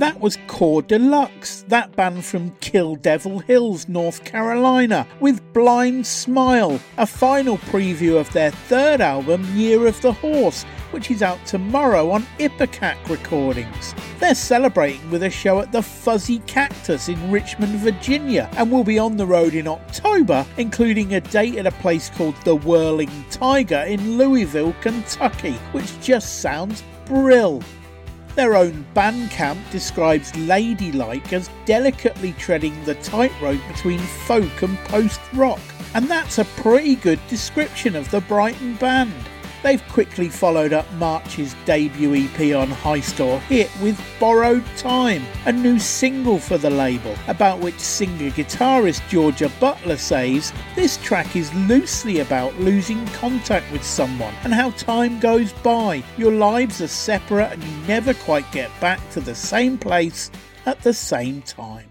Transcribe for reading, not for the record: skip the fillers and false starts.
That was Core Deluxe, that band from Kill Devil Hills, North Carolina, with Blind Smile, a final preview of their third album, Year of the Horse, which is out tomorrow on Ipecac Recordings. They're celebrating with a show at the Fuzzy Cactus in Richmond, Virginia, and will be on the road in October, including a date at a place called the Whirling Tiger in Louisville, Kentucky, which just sounds brill. Their own Bandcamp describes Ladylike as delicately treading the tightrope between folk and post-rock, and that's a pretty good description of the Brighton band. They've quickly followed up March's debut EP on High Store Hit with Borrowed Time, a new single for the label, about which singer-guitarist Georgia Butler says, "This track is loosely about losing contact with someone and how time goes by. Your lives are separate and you never quite get back to the same place at the same time."